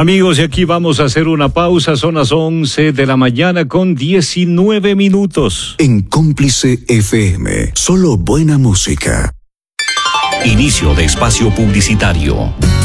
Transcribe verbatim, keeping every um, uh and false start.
Amigos, y aquí vamos a hacer una pausa. Son las once de la mañana con diecinueve minutos. En Cómplice F M, solo buena música. Inicio de espacio publicitario.